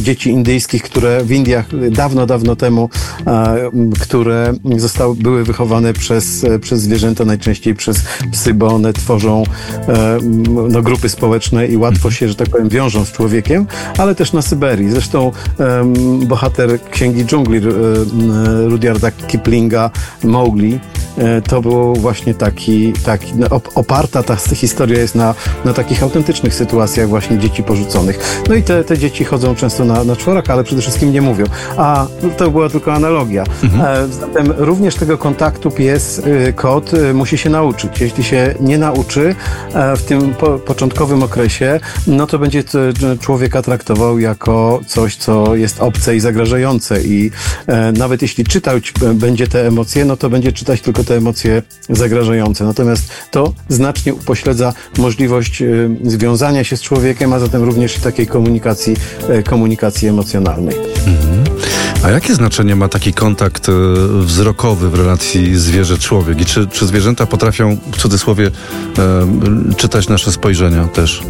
dzieci indyjskich, które w Indiach dawno, dawno temu, które były wychowane przez zwierzęta, najczęściej przez psy, bo one tworzą grupy społeczne i łatwo się, że tak powiem, wiążą z człowiekiem, ale też na Syberii. Zresztą bohater Księgi Dżungli Rudyarda Kiplinga, Mowgli, to był właśnie taki oparta ta historia jest na takich autentycznych sytuacjach właśnie dzieci porzuconych. No i te dzieci chodzą często na czworach, ale przede wszystkim nie mówią. A to była tylko analogia. Zatem również tego kontaktu pies-kot musi się nauczyć. Jeśli się nie nauczy w tym początkowym okresie, no to będzie człowieka traktował jako coś, co jest obce i zagrażające. I nawet jeśli czytać będzie te emocje, no to będzie czytać tylko te emocje zagrażające. Natomiast to znacznie upośledza możliwość związania się z człowiekiem, a zatem również takiej komunikacji emocjonalnej. A jakie znaczenie ma taki kontakt wzrokowy w relacji zwierzę-człowiek? I czy zwierzęta potrafią, w cudzysłowie, czytać nasze spojrzenia też?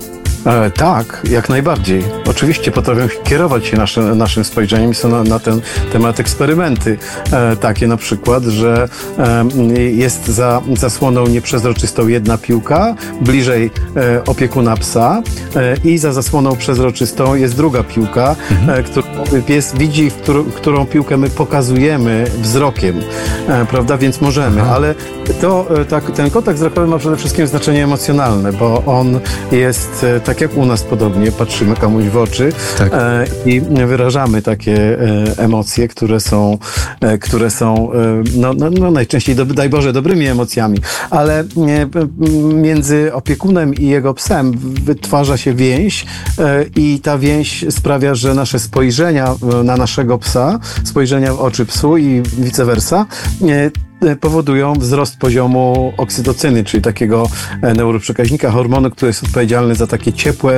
Tak, jak najbardziej. Oczywiście potrafią kierować się naszym spojrzeniem. Są na ten temat eksperymenty. Takie na przykład, że jest za zasłoną nieprzezroczystą jedna piłka, bliżej opiekuna psa i za zasłoną przezroczystą jest druga piłka, którą pies widzi, którą piłkę my pokazujemy wzrokiem, prawda? Więc możemy, ale ten kontakt wzrokowy ma przede wszystkim znaczenie emocjonalne, bo on jest tak jak u nas podobnie, patrzymy komuś w oczy i wyrażamy takie emocje, które są najczęściej, daj Boże, dobrymi emocjami, ale między opiekunem i jego psem wytwarza się więź i ta więź sprawia, że nasze spojrzenia na naszego psa, spojrzenia w oczy psu i vice versa, powodują wzrost poziomu oksytocyny, czyli takiego neuroprzekaźnika, hormonu, który jest odpowiedzialny za takie ciepłe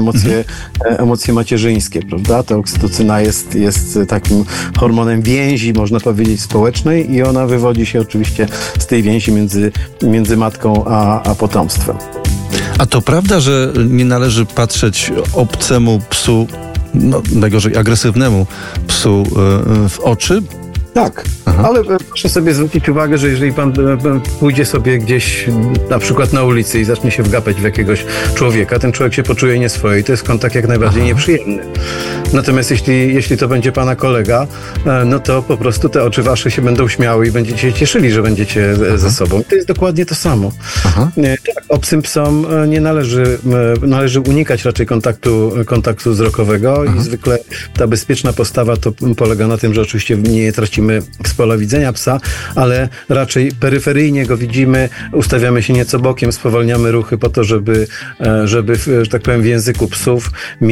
emocje macierzyńskie, prawda? Ta oksytocyna jest takim hormonem więzi, można powiedzieć, społecznej i ona wywodzi się oczywiście z tej więzi między matką a potomstwem. A to prawda, że nie należy patrzeć obcemu psu, najgorzej agresywnemu psu w oczy? Tak, ale proszę sobie zwrócić uwagę, że jeżeli pan pójdzie sobie gdzieś na przykład na ulicy i zacznie się wgapać w jakiegoś człowieka, ten człowiek się poczuje nieswoje i to jest kontakt jak najbardziej nieprzyjemny. Natomiast jeśli to będzie pana kolega, no to po prostu te oczy wasze się będą śmiały i będziecie się cieszyli, że będziecie ze sobą. I to jest dokładnie to samo. Tak, obcym psom nie należy unikać raczej kontaktu wzrokowego i zwykle ta bezpieczna postawa to polega na tym, że oczywiście nie tracimy z pola widzenia psa, ale raczej peryferyjnie go widzimy, ustawiamy się nieco bokiem, spowalniamy ruchy po to, żeby że tak powiem, w języku psów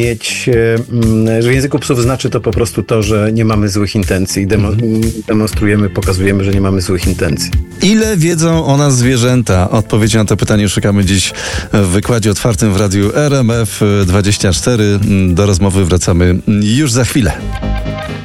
że w języku psów znaczy to po prostu to, że nie mamy złych intencji. Demonstrujemy, pokazujemy, że nie mamy złych intencji. Ile wiedzą o nas zwierzęta? Odpowiedzi na to pytanie szukamy dziś w wykładzie otwartym w radiu RMF 24. Do rozmowy wracamy już za chwilę.